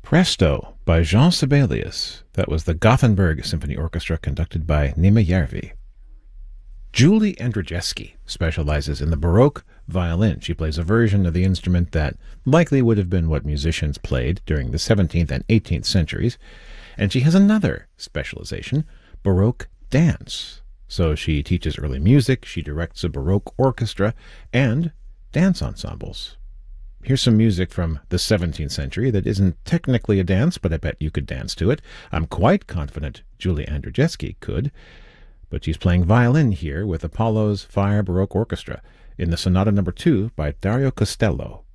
Presto by Jean Sibelius. That was the Gothenburg Symphony Orchestra conducted by Nima Järvi. Julie Andrzejewski specializes in the Baroque violin. She plays a version of the instrument that likely would have been what musicians played during the 17th and 18th centuries. And she has another specialization, Baroque dance. So she teaches early music, she directs a Baroque orchestra, and dance ensembles. Here's some music from the 17th century that isn't technically a dance, but I bet you could dance to it. I'm quite confident Julie Andrzejewski could. But she's playing violin here with Apollo's Fire Baroque Orchestra in the Sonata No. 2 by Dario Costello.